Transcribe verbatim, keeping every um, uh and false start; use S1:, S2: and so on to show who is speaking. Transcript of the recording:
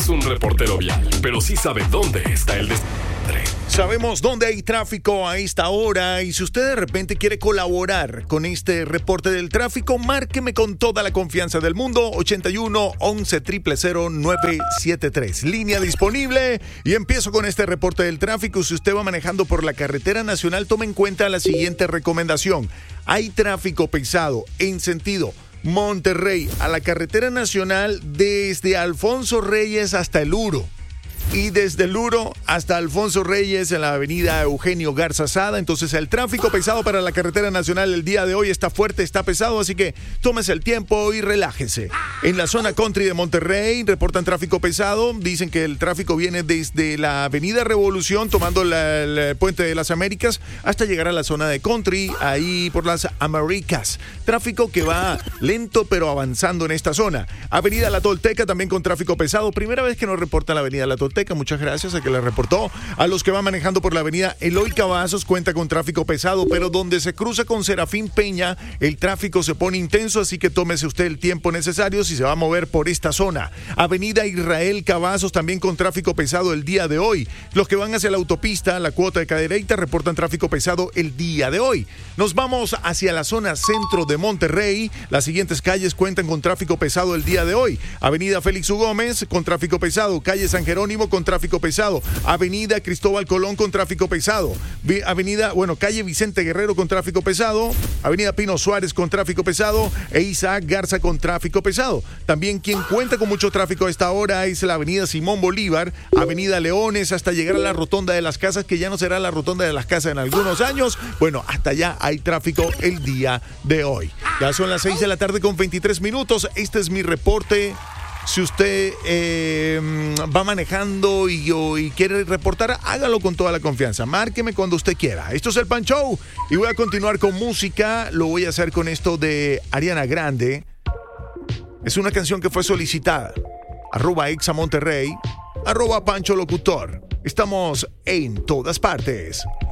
S1: es un reportero vial, pero sí sabe dónde está el desastre.
S2: Sabemos dónde hay tráfico a esta hora y si usted de repente quiere colaborar con este reporte del tráfico, márqueme con toda la confianza del mundo, ochenta y uno, once, cero cero cero, nueve siete tres. Línea disponible y empiezo con este reporte del tráfico. Si usted va manejando por la carretera nacional, tome en cuenta la siguiente recomendación. Hay tráfico pesado en sentido Monterrey a la carretera nacional desde Alfonso Reyes hasta El Uro. Y desde El Uro hasta Alfonso Reyes en la avenida Eugenio Garza Sada. Entonces el tráfico pesado para la carretera nacional el día de hoy está fuerte, está pesado, así que tómese el tiempo y relájese. En la zona country de Monterrey reportan tráfico pesado. Dicen que el tráfico viene desde la avenida Revolución, tomando la, el puente de las Américas, hasta llegar a la zona de country, ahí por las Américas. Tráfico que va lento pero avanzando en esta zona. Avenida La Tolteca también con tráfico pesado. Primera vez que nos reporta la avenida La Tolteca. Muchas gracias a que le reportó. A los que van manejando por la avenida Eloy Cavazos cuenta con tráfico pesado, pero donde se cruza con Serafín Peña, el tráfico se pone intenso, así que tómese usted el tiempo necesario si se va a mover por esta zona. Avenida Israel Cavazos también con tráfico pesado el día de hoy. Los que van hacia la autopista, la cuota de Cadereyta, reportan tráfico pesado el día de hoy. Nos vamos hacia la zona centro de Monterrey. Las siguientes calles cuentan con tráfico pesado el día de hoy. Avenida Félix U. Gómez con tráfico pesado. Calle San Jerónimo con tráfico pesado. Avenida Cristóbal Colón con tráfico pesado. Avenida, bueno, calle Vicente Guerrero con tráfico pesado. Avenida Pino Suárez con tráfico pesado. E Isaac Garza con tráfico pesado. También quien cuenta con mucho tráfico a esta hora es la avenida Simón Bolívar, avenida Leones, hasta llegar a la rotonda de las casas, que ya no será la rotonda de las casas en algunos años. Bueno, hasta allá hay tráfico el día de hoy. Ya son las seis de la tarde con veintitrés minutos. Este es mi reporte. Si usted eh, va manejando y, y quiere reportar, hágalo con toda la confianza. Márqueme cuando usted quiera. Esto es el Pan Show y voy a continuar con música. Lo voy a hacer con esto de Ariana Grande. Es una canción que fue solicitada. Arroba Exa Monterrey, arroba Pancho Locutor. Estamos en todas partes.